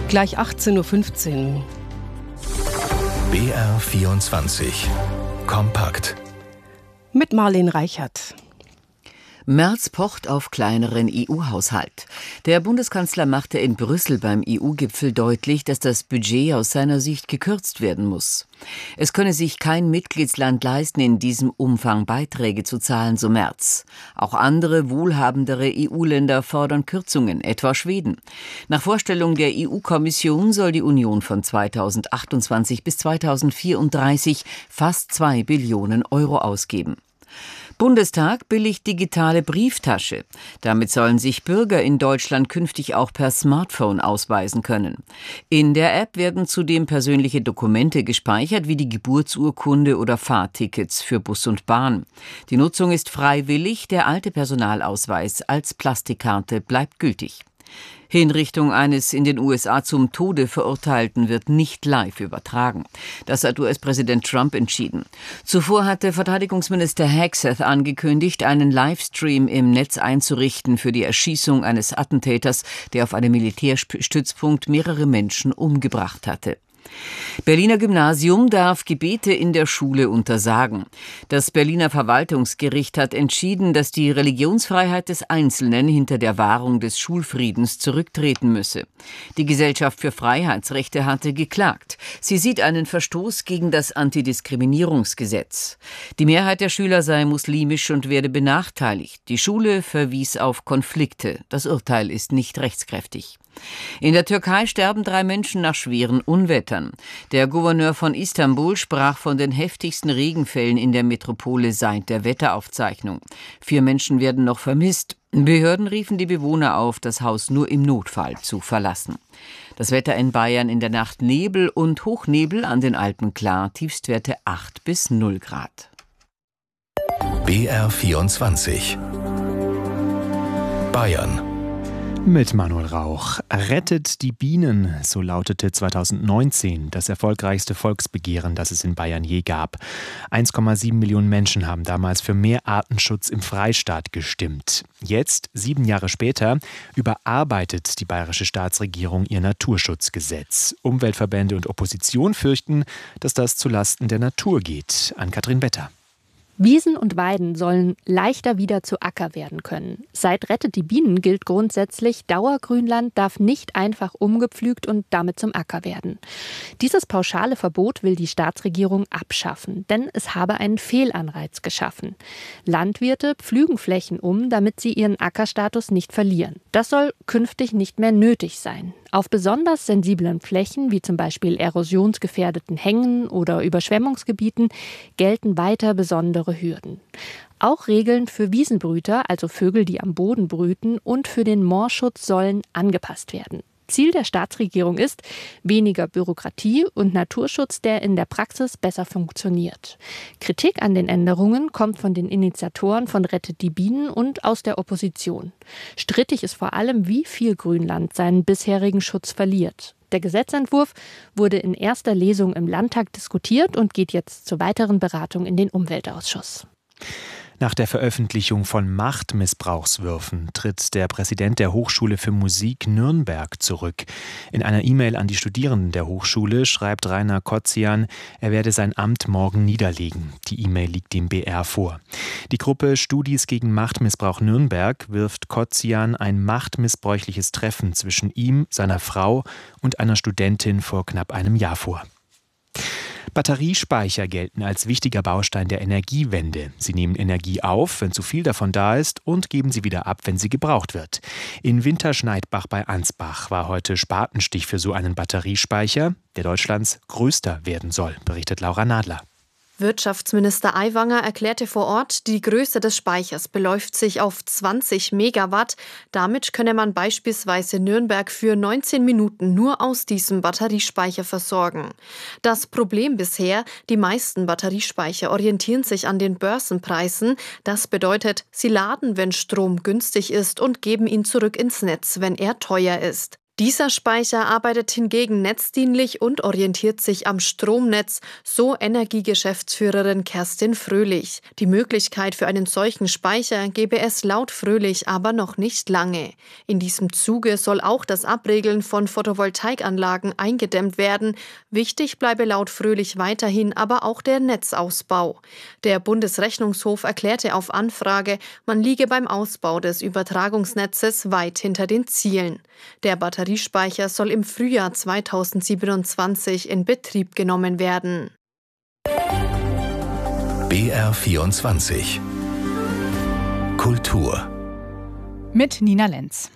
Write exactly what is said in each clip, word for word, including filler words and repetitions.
Gleich achtzehn Uhr fünfzehn. B R vierundzwanzig. Kompakt. Mit Marlene Reichert. Merz pocht auf kleineren E U-Haushalt. Der Bundeskanzler machte in Brüssel beim E U-Gipfel deutlich, dass das Budget aus seiner Sicht gekürzt werden muss. Es könne sich kein Mitgliedsland leisten, in diesem Umfang Beiträge zu zahlen, so Merz. Auch andere wohlhabendere E U-Länder fordern Kürzungen, etwa Schweden. Nach Vorstellung der E U-Kommission soll die Union von zweitausendachtundzwanzig bis zweitausendvierunddreißig fast zwei Billionen Euro ausgeben. Bundestag billigt digitale Brieftasche. Damit sollen sich Bürger in Deutschland künftig auch per Smartphone ausweisen können. In der App werden zudem persönliche Dokumente gespeichert, wie die Geburtsurkunde oder Fahrtickets für Bus und Bahn. Die Nutzung ist freiwillig, der alte Personalausweis als Plastikkarte bleibt gültig. Hinrichtung eines in den U S A zum Tode Verurteilten wird nicht live übertragen. Das hat U S-Präsident Trump entschieden. Zuvor hatte Verteidigungsminister Hegseth angekündigt, einen Livestream im Netz einzurichten für die Erschießung eines Attentäters, der auf einem Militärstützpunkt mehrere Menschen umgebracht hatte. Berliner Gymnasium darf Gebete in der Schule untersagen. Das Berliner Verwaltungsgericht hat entschieden, dass die Religionsfreiheit des Einzelnen hinter der Wahrung des Schulfriedens zurücktreten müsse. Die Gesellschaft für Freiheitsrechte hatte geklagt. Sie sieht einen Verstoß gegen das Antidiskriminierungsgesetz. Die Mehrheit der Schüler sei muslimisch und werde benachteiligt. Die Schule verwies auf Konflikte. Das Urteil ist nicht rechtskräftig. In der Türkei sterben drei Menschen nach schweren Unwettern. Der Gouverneur von Istanbul sprach von den heftigsten Regenfällen in der Metropole seit der Wetteraufzeichnung. Vier Menschen werden noch vermisst. Behörden riefen die Bewohner auf, das Haus nur im Notfall zu verlassen. Das Wetter in Bayern in der Nacht Nebel und Hochnebel, an den Alpen klar, Tiefstwerte acht bis null Grad. B R vierundzwanzig. Bayern. Mit Manuel Rauch. Rettet die Bienen, so lautete zweitausendneunzehn das erfolgreichste Volksbegehren, das es in Bayern je gab. eins Komma sieben Millionen Menschen haben damals für mehr Artenschutz im Freistaat gestimmt. Jetzt, sieben Jahre später, überarbeitet die bayerische Staatsregierung ihr Naturschutzgesetz. Umweltverbände und Opposition fürchten, dass das zulasten der Natur geht. Ann-Kathrin Wetter. Wiesen und Weiden sollen leichter wieder zu Acker werden können. Seit Rettet die Bienen gilt grundsätzlich, Dauergrünland darf nicht einfach umgepflügt und damit zum Acker werden. Dieses pauschale Verbot will die Staatsregierung abschaffen, denn es habe einen Fehlanreiz geschaffen. Landwirte pflügen Flächen um, damit sie ihren Ackerstatus nicht verlieren. Das soll künftig nicht mehr nötig sein. Auf besonders sensiblen Flächen, wie zum Beispiel erosionsgefährdeten Hängen oder Überschwemmungsgebieten, gelten weiter besondere Hürden. Auch Regeln für Wiesenbrüter, also Vögel, die am Boden brüten, und für den Moorschutz sollen angepasst werden. Ziel der Staatsregierung ist weniger Bürokratie und Naturschutz, der in der Praxis besser funktioniert. Kritik an den Änderungen kommt von den Initiatoren von Rettet die Bienen und aus der Opposition. Strittig ist vor allem, wie viel Grünland seinen bisherigen Schutz verliert. Der Gesetzentwurf wurde in erster Lesung im Landtag diskutiert und geht jetzt zur weiteren Beratung in den Umweltausschuss. Nach der Veröffentlichung von Machtmissbrauchswürfen tritt der Präsident der Hochschule für Musik Nürnberg zurück. In einer E-Mail an die Studierenden der Hochschule schreibt Rainer Kotzian, er werde sein Amt morgen niederlegen. Die E-Mail liegt dem B R vor. Die Gruppe Studis gegen Machtmissbrauch Nürnberg wirft Kotzian ein machtmissbräuchliches Treffen zwischen ihm, seiner Frau und einer Studentin vor knapp einem Jahr vor. Batteriespeicher gelten als wichtiger Baustein der Energiewende. Sie nehmen Energie auf, wenn zu viel davon da ist, und geben sie wieder ab, wenn sie gebraucht wird. In Winterschneidbach bei Ansbach war heute Spatenstich für so einen Batteriespeicher, der Deutschlands größter werden soll, berichtet Laura Nadler. Wirtschaftsminister Aiwanger erklärte vor Ort, die Größe des Speichers beläuft sich auf zwanzig Megawatt. Damit könne man beispielsweise Nürnberg für neunzehn Minuten nur aus diesem Batteriespeicher versorgen. Das Problem bisher, die meisten Batteriespeicher orientieren sich an den Börsenpreisen. Das bedeutet, sie laden, wenn Strom günstig ist, und geben ihn zurück ins Netz, wenn er teuer ist. Dieser Speicher arbeitet hingegen netzdienlich und orientiert sich am Stromnetz, so Energiegeschäftsführerin Kerstin Fröhlich. Die Möglichkeit für einen solchen Speicher gebe es laut Fröhlich aber noch nicht lange. In diesem Zuge soll auch das Abregeln von Photovoltaikanlagen eingedämmt werden. Wichtig bleibe laut Fröhlich weiterhin aber auch der Netzausbau. Der Bundesrechnungshof erklärte auf Anfrage, man liege beim Ausbau des Übertragungsnetzes weit hinter den Zielen. Der Batteriespeicher soll im Frühjahr zweitausendsiebenundzwanzig in Betrieb genommen werden. B R vierundzwanzig Kultur mit Nina Lenz.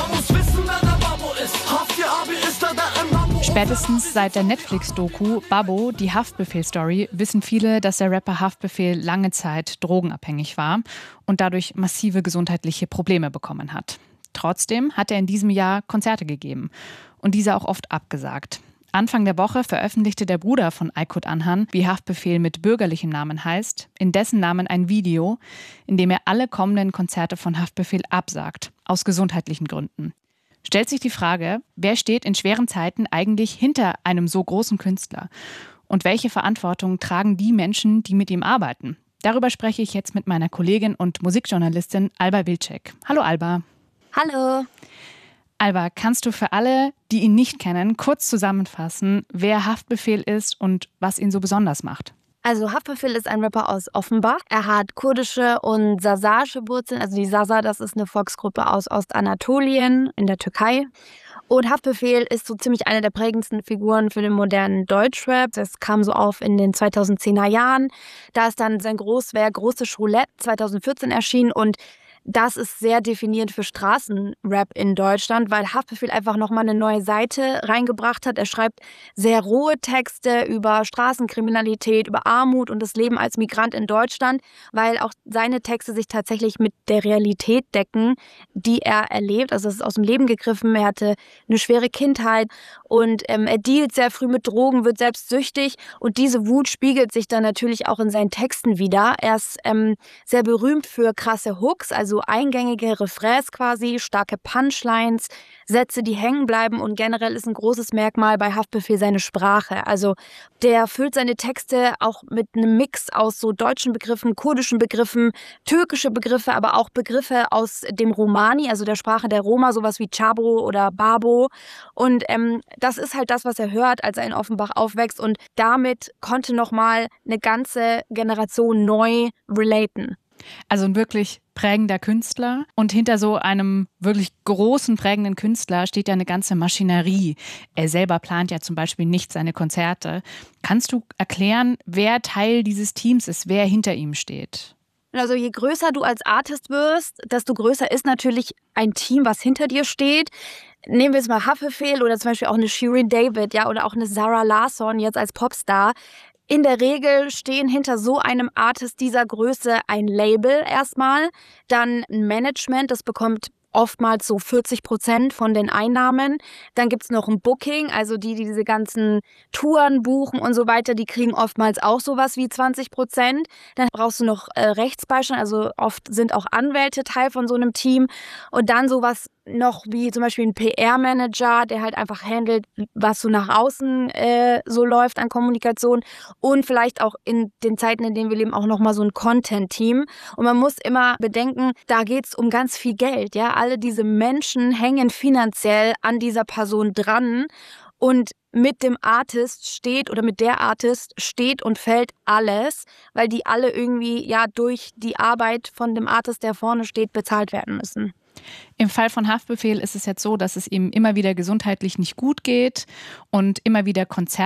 Spätestens seit der Netflix-Doku Babbo, die Haftbefehl-Story, wissen viele, dass der Rapper Haftbefehl lange Zeit drogenabhängig war und dadurch massive gesundheitliche Probleme bekommen hat. Trotzdem hat er in diesem Jahr Konzerte gegeben und diese auch oft abgesagt. Anfang der Woche veröffentlichte der Bruder von Aykut Anhan, wie Haftbefehl mit bürgerlichem Namen heißt, in dessen Namen ein Video, in dem er alle kommenden Konzerte von Haftbefehl absagt, aus gesundheitlichen Gründen. Stellt sich die Frage, wer steht in schweren Zeiten eigentlich hinter einem so großen Künstler? Und welche Verantwortung tragen die Menschen, die mit ihm arbeiten? Darüber spreche ich jetzt mit meiner Kollegin und Musikjournalistin Alba Wilczek. Hallo Alba. Hallo. Alba, kannst du für alle, die ihn nicht kennen, kurz zusammenfassen, wer Haftbefehl ist und was ihn so besonders macht? Also Haftbefehl ist ein Rapper aus Offenbach. Er hat kurdische und sasaische Wurzeln. Also die Sasa, das ist eine Volksgruppe aus Ostanatolien in der Türkei. Und Haftbefehl ist so ziemlich eine der prägendsten Figuren für den modernen Deutschrap. Das kam so auf in den zweitausendzehner Jahren. Da ist dann sein Großwerk Große Roulette zweitausendvierzehn erschienen und das ist sehr definierend für Straßenrap in Deutschland, weil Haftbefehl einfach nochmal eine neue Seite reingebracht hat. Er schreibt sehr rohe Texte über Straßenkriminalität, über Armut und das Leben als Migrant in Deutschland, weil auch seine Texte sich tatsächlich mit der Realität decken, die er erlebt. Also es ist aus dem Leben gegriffen. Er hatte eine schwere Kindheit und ähm, er dealt sehr früh mit Drogen, wird selbst süchtig und diese Wut spiegelt sich dann natürlich auch in seinen Texten wieder. Er ist ähm, sehr berühmt für krasse Hooks, also so eingängige Refrains quasi, starke Punchlines, Sätze, die hängen bleiben und generell ist ein großes Merkmal bei Haftbefehl seine Sprache. Also der füllt seine Texte auch mit einem Mix aus so deutschen Begriffen, kurdischen Begriffen, türkische Begriffe, aber auch Begriffe aus dem Romani, also der Sprache der Roma, sowas wie Chabro oder Babo. Und ähm, das ist halt das, was er hört, als er in Offenbach aufwächst und damit konnte nochmal eine ganze Generation neu relaten. Also ein wirklich prägender Künstler und hinter so einem wirklich großen, prägenden Künstler steht ja eine ganze Maschinerie. Er selber plant ja zum Beispiel nicht seine Konzerte. Kannst du erklären, wer Teil dieses Teams ist, wer hinter ihm steht? Also je größer du als Artist wirst, desto größer ist natürlich ein Team, was hinter dir steht. Nehmen wir jetzt mal Haftbefehl oder zum Beispiel auch eine Shirin David, ja, oder auch eine Zara Larsson jetzt als Popstar. In der Regel stehen hinter so einem Artist dieser Größe ein Label erstmal, dann ein Management, das bekommt oftmals so vierzig Prozent von den Einnahmen. Dann gibt's noch ein Booking, also die, die diese ganzen Touren buchen und so weiter, die kriegen oftmals auch sowas wie zwanzig Prozent. Dann brauchst du noch äh, Rechtsbeistand, also oft sind auch Anwälte Teil von so einem Team. Und dann sowas noch wie zum Beispiel ein P R-Manager, der halt einfach handelt, was so nach außen äh, so läuft an Kommunikation und vielleicht auch in den Zeiten, in denen wir leben, auch nochmal so ein Content-Team. Und man muss immer bedenken, da geht's um ganz viel Geld, ja. Alle diese Menschen hängen finanziell an dieser Person dran und mit dem Artist steht oder mit der Artist steht und fällt alles, weil die alle irgendwie ja durch die Arbeit von dem Artist, der vorne steht, bezahlt werden müssen. Im Fall von Haftbefehl ist es jetzt so, dass es ihm immer wieder gesundheitlich nicht gut geht und immer wieder Konzerte